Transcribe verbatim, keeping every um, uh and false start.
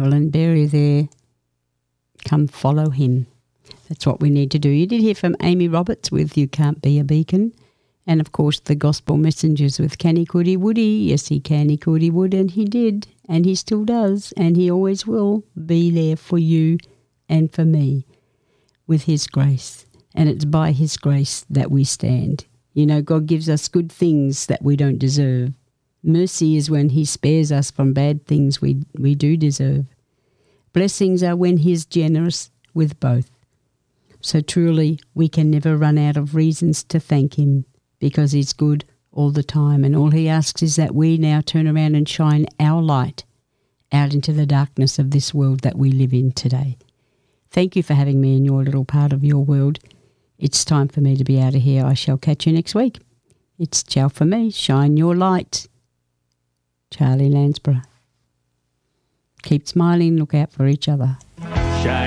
Carolyn Berry there. Come follow him. That's what we need to do. You did hear from Amy Roberts with You Can't Be a Beacon. And, of course, the Gospel Messengers with Can He Could He Would He? Yes, he can, he could, he would, and he did. And he still does. And he always will be there for you and for me with his grace. And it's by his grace that we stand. You know, God gives us good things that we don't deserve. Mercy is when he spares us from bad things we, we do deserve. Blessings are when he is generous with both. So truly, we can never run out of reasons to thank him because he's good all the time. And all he asks is that we now turn around and shine our light out into the darkness of this world that we live in today. Thank you for having me in your little part of your world. It's time for me to be out of here. I shall catch you next week. It's ciao for me. Shine your light. Charlie Lansborough. Keep smiling. Look out for each other. Shine.